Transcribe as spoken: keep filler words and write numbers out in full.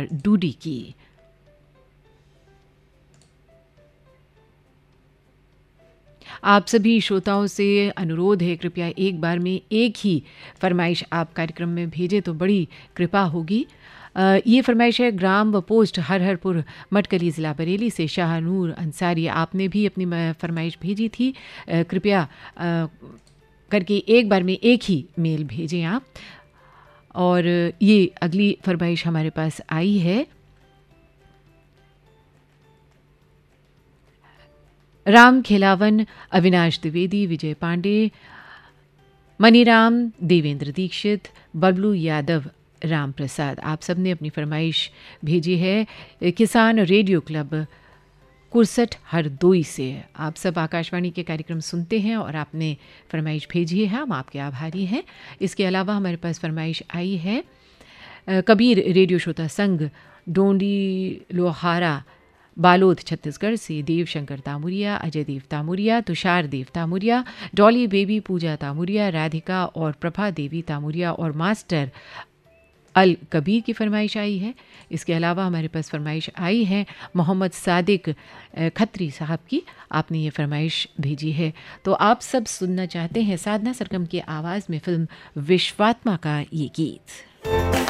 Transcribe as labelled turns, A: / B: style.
A: और डूडी की। आप सभी श्रोताओं से अनुरोध है, कृपया एक बार में एक ही फरमाइश आप कार्यक्रम में भेजें तो बड़ी कृपा होगी। Uh, ये फरमाइश है ग्राम व पोस्ट हरहरपुर मटकली ज़िला बरेली से शाहनूर अंसारी। आपने भी अपनी फरमाइश भेजी थी। uh, कृपया uh, करके एक बार में एक ही मेल भेजें आप। और ये अगली फरमाइश हमारे पास आई है राम खिलावन, अविनाश द्विवेदी, विजय पांडे, मनीराम, देवेंद्र दीक्षित, बबलू यादव, राम प्रसाद। आप सब ने अपनी फरमाइश भेजी है किसान रेडियो क्लब कुरसठ हरदोई से। आप सब आकाशवाणी के कार्यक्रम सुनते हैं और आपने फरमाइश भेजी है, हम आपके आभारी हैं। इसके अलावा हमारे पास फरमाइश आई है कबीर रेडियो श्रोता संघ डोंडी लोहारा बालोद छत्तीसगढ़ से देव शंकर तामुरिया, अजय देव तामुरिया, तुषार देव तामुरिया, डॉली बेबी, पूजा तामुरिया, राधिका और प्रभा देवी तामुरिया और मास्टर अल कबीर की फरमाइश आई है। इसके अलावा हमारे पास फरमाइश आई है मोहम्मद सादिक खत्री साहब की। आपने ये फरमाइश भेजी है तो आप सब सुनना चाहते हैं साधना सरगम की आवाज़ में फिल्म विश्वात्मा का ये गीत।